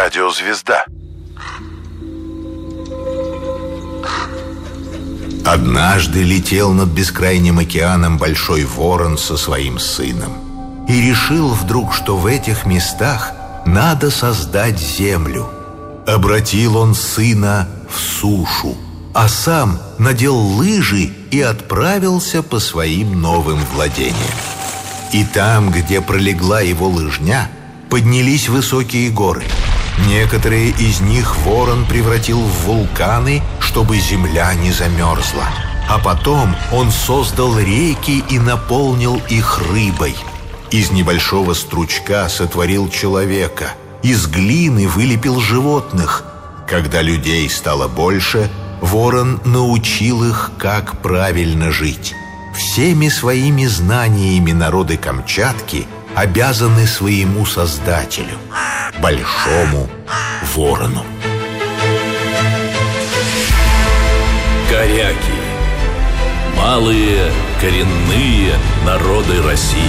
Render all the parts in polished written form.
Радиозвезда. Однажды летел над бескрайним океаном большой ворон со своим сыном и решил вдруг, что в этих местах надо создать землю. Обратил он сына в сушу, а сам надел лыжи и отправился по своим новым владениям. И там, где пролегла его лыжня, поднялись высокие горы. Некоторые из них ворон превратил в вулканы, чтобы земля не замерзла. А потом он создал реки и наполнил их рыбой. Из небольшого стручка сотворил человека, из глины вылепил животных. Когда людей стало больше, ворон научил их, как правильно жить. Всеми своими знаниями народы Камчатки обязаны своему создателю, большому ворону. Коряки. Малые коренные народы России.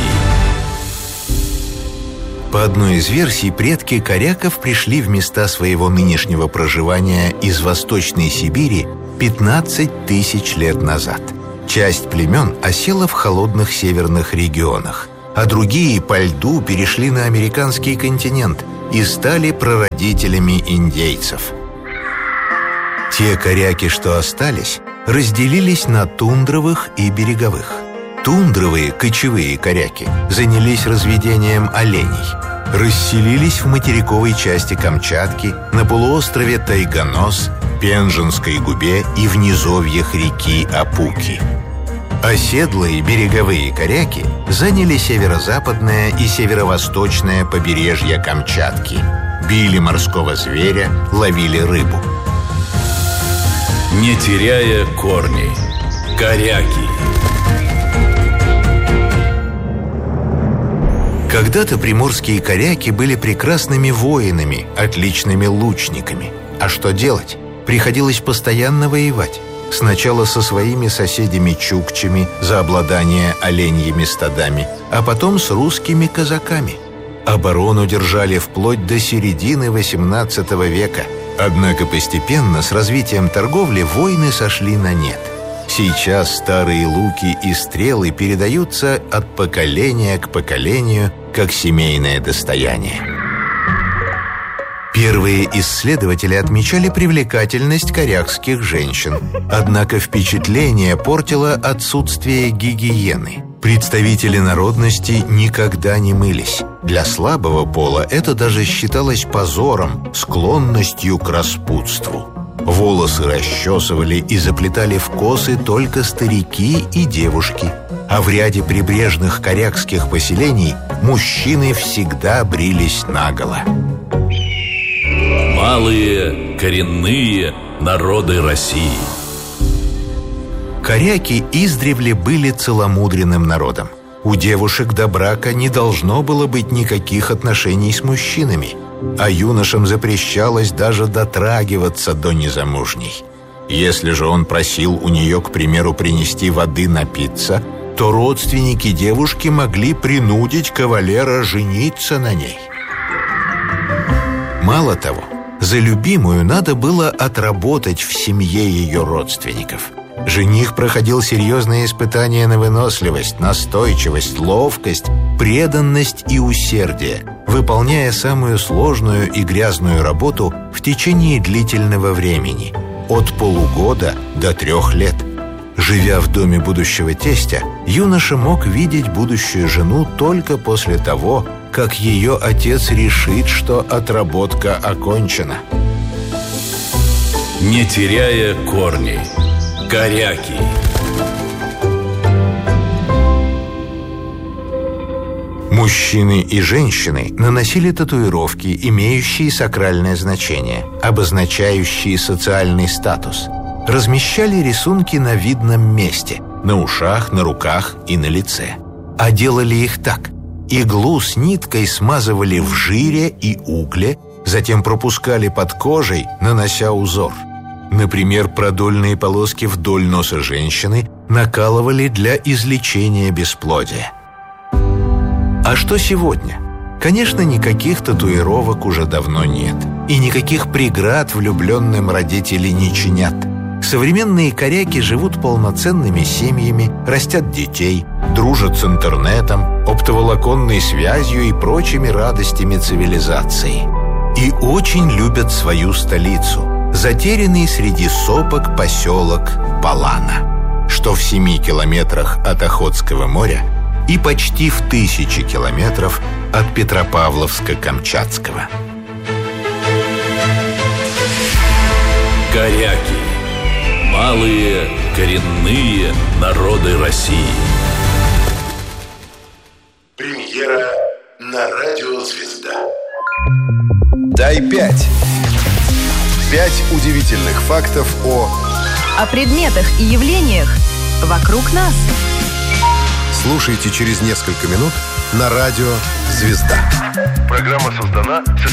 По одной из версий, предки коряков пришли в места своего нынешнего проживания из Восточной Сибири 15 тысяч лет назад. Часть племен осела в холодных северных регионах, а другие по льду перешли на американский континент и стали прародителями индейцев. Те коряки, что остались, разделились на тундровых и береговых. Тундровые, кочевые коряки занялись разведением оленей, расселились в материковой части Камчатки, на полуострове Тайганос, Пенжинской губе и в низовьях реки Апуки. Оседлые береговые коряки заняли северо-западное и северо-восточное побережье Камчатки, били морского зверя, ловили рыбу. Не теряя корней. Коряки. Когда-то приморские коряки были прекрасными воинами, отличными лучниками. А что делать? Приходилось постоянно воевать. Сначала со своими соседями-чукчами за обладание оленьими стадами, а потом с русскими казаками. Оборону держали вплоть до середины XVIII века. Однако постепенно с развитием торговли войны сошли на нет. Сейчас старые луки и стрелы передаются от поколения к поколению как семейное достояние. Первые исследователи отмечали привлекательность корякских женщин. Однако впечатление портило отсутствие гигиены. Представители народности никогда не мылись. Для слабого пола это даже считалось позором, склонностью к распутству. Волосы расчесывали и заплетали в косы только старики и девушки. А в ряде прибрежных корякских поселений мужчины всегда брились наголо. Малые коренные народы России. Коряки издревле были целомудренным народом. У девушек до брака не должно было быть никаких отношений с мужчинами, а юношам запрещалось даже дотрагиваться до незамужней. Если же он просил у нее, к примеру, принести воды напиться, то родственники девушки могли принудить кавалера жениться на ней. Мало того, за любимую надо было отработать в семье ее родственников. Жених проходил серьезные испытания на выносливость, настойчивость, ловкость, преданность и усердие, выполняя самую сложную и грязную работу в течение длительного времени – от полугода до 3 лет. Живя в доме будущего тестя, юноша мог видеть будущую жену только после того, как ее отец решит, что отработка окончена. Не теряя корней. Коряки. Мужчины и женщины наносили татуировки, имеющие сакральное значение, обозначающие социальный статус. Размещали рисунки на видном месте – на ушах, на руках и на лице. А делали их так. Иглу с ниткой смазывали в жире и угле, затем пропускали под кожей, нанося узор. Например, продольные полоски вдоль носа женщины накалывали для излечения бесплодия. А что сегодня? Конечно, никаких татуировок уже давно нет. и никаких преград влюбленным родители не чинят. Современные коряки живут полноценными семьями, растят детей, дружат с интернетом, оптоволоконной связью и прочими радостями цивилизации. И очень любят свою столицу, затерянный среди сопок поселок Палана, что в 7 километрах от Охотского моря и почти в 1000 километров от Петропавловска-Камчатского. Коряки. Малые коренные народы России. Премьера на радио «Звезда». Дай 5. 5 удивительных фактов о предметах и явлениях вокруг нас. Слушайте через несколько минут на радио «Звезда». Программа создана